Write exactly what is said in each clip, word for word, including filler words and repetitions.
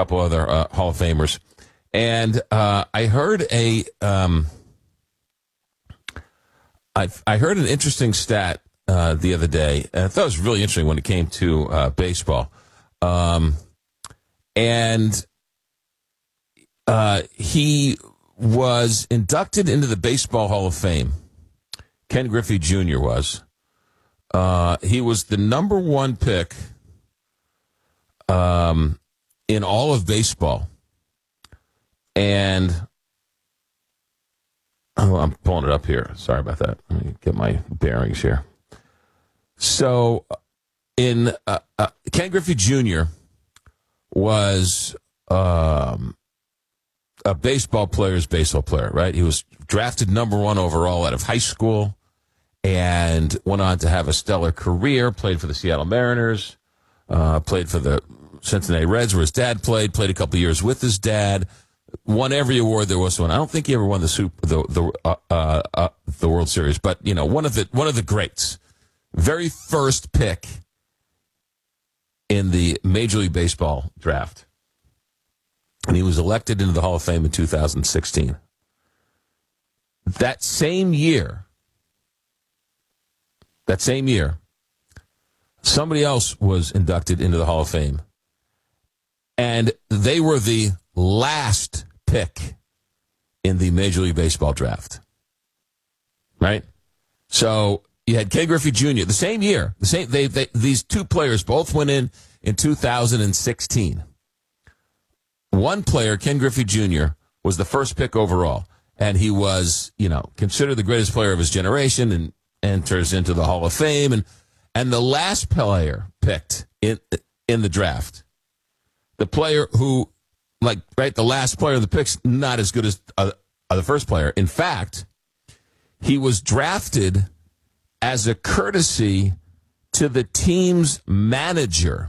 couple other uh, Hall of Famers. And uh, I heard a, um, I, I heard an interesting stat uh, the other day, and I thought it was really interesting when it came to uh, baseball. Um, and uh, he was inducted into the Baseball Hall of Fame. Ken Griffey Junior was. Uh, he was the number one pick um, in all of baseball. And oh, I'm pulling it up here. Sorry about that. Let me get my bearings here. So, in uh, uh, Ken Griffey Junior was um, a baseball player's baseball player, right? He was drafted number one overall out of high school and went on to have a stellar career, played for the Seattle Mariners, uh, played for the Cincinnati Reds, where his dad played, played a couple years with his dad, won every award there was one. I don't think he ever won the super, the the uh, uh, uh, the World Series, but you know, one of the one of the greats, very first pick in the Major League Baseball draft, and he was elected into the Hall of Fame in two thousand sixteen. That same year, that same year, somebody else was inducted into the Hall of Fame, and they were the last pick in the Major League Baseball draft. Right? So you had Ken Griffey Junior the same year. The same they, they these two players both went in in two thousand sixteen. One player, Ken Griffey Junior, was the first pick overall, and he was, you know, considered the greatest player of his generation and enters into the Hall of Fame, and and the last player picked in in the draft, the player who, like, right, the last player of the pick's not as good as uh, the first player. In fact, he was drafted as a courtesy to the team's manager.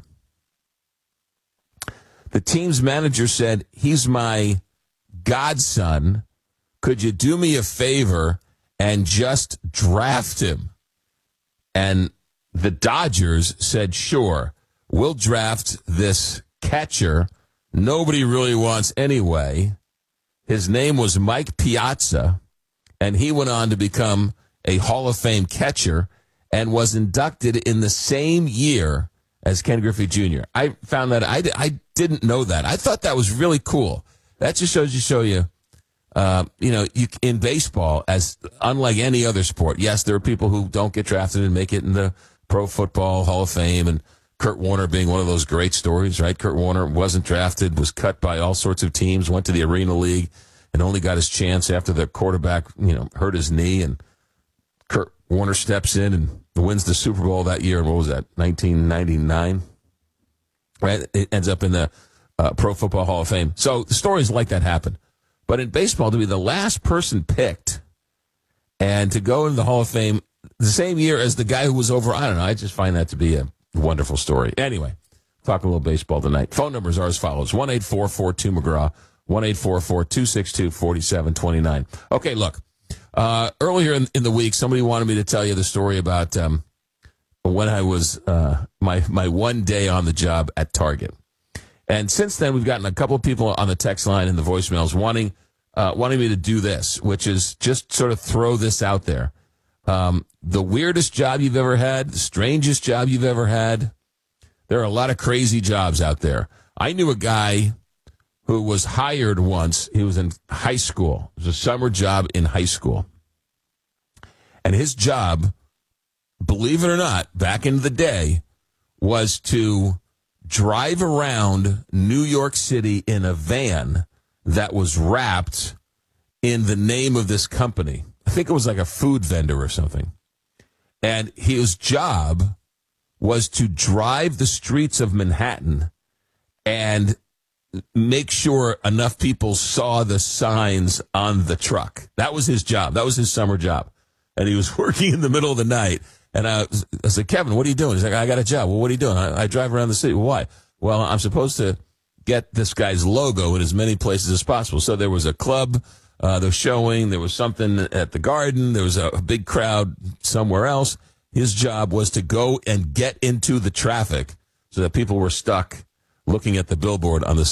The team's manager said, "He's my godson. Could you do me a favor and just draft him?" And the Dodgers said, "Sure, we'll draft this catcher nobody really wants anyway." His name was Mike Piazza, and he went on to become a Hall of Fame catcher and was inducted in the same year as Ken Griffey Junior I found that, I, I didn't know that. I thought that was really cool. That just shows you, show you, uh, you know, you, in baseball, as unlike any other sport, yes, there are people who don't get drafted and make it in the Pro Football Hall of Fame, and Kurt Warner being one of those great stories, right? Kurt Warner wasn't drafted, was cut by all sorts of teams, went to the Arena League, and only got his chance after the quarterback, you know, hurt his knee, and Kurt Warner steps in and wins the Super Bowl that year. What was that, nineteen ninety-nine? Right? It ends up in the uh, Pro Football Hall of Fame. So the stories like that happen. But in baseball, to be the last person picked and to go into the Hall of Fame the same year as the guy who was over, I don't know, I just find that to be a wonderful story. Anyway, talk a little baseball tonight. Phone numbers are as follows: one eight four four two McGraw, one eight four four two six two four seven two nine. Okay, look, uh, earlier in, in the week, somebody wanted me to tell you the story about um, when I was uh, my my one day on the job at Target. And since then, we've gotten a couple of people on the text line and the voicemails wanting uh, wanting me to do this, which is just sort of throw this out there. Um, the weirdest job you've ever had, the strangest job you've ever had. There are a lot of crazy jobs out there. I knew a guy who was hired once. He was in high school. It was a summer job in high school. And his job, believe it or not, back in the day, was to drive around New York City in a van that was wrapped in the name of this company. I think it was like a food vendor or something. And his job was to drive the streets of Manhattan and make sure enough people saw the signs on the truck. That was his job. That was his summer job. And he was working in the middle of the night. And I, was, I said, "Kevin, what are you doing?" He's like, "I got a job." "Well, what are you doing?" I, I drive around the city." "Well, why?" "Well, I'm supposed to get this guy's logo in as many places as possible." So there was a club, uh, the showing, there was something at the Garden, there was a, a big crowd somewhere else. His job was to go and get into the traffic so that people were stuck looking at the billboard on the